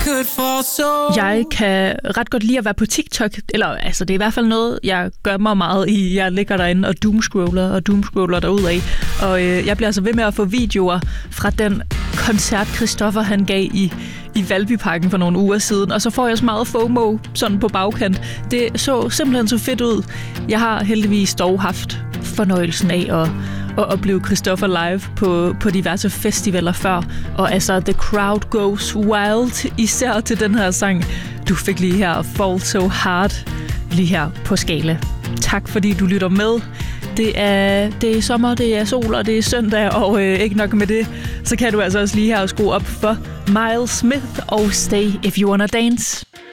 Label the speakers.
Speaker 1: Jeg kan ret godt lide at være på TikTok, eller altså det er i hvert fald noget, jeg gør mig meget i. Jeg ligger derinde og doomscroller derudad. Og jeg bliver altså ved med at få videoer fra den koncert, Christoffer han gav i Valbyparken for nogle uger siden. Og så får jeg så meget FOMO sådan på bagkant. Det så simpelthen så fedt ud. Jeg har heldigvis dog haft fornøjelsen af at opleve Christoffer live på diverse festivaler før. Og altså, the crowd goes wild, især til den her sang, du fik lige her, Fall So Hard, lige her på Skala. Tak fordi du lytter med. Det er sommer, det er sol, og det er søndag, og ikke nok med det, så kan du altså også lige her skrue op for Miles Smith og Stay If You Wanna Dance.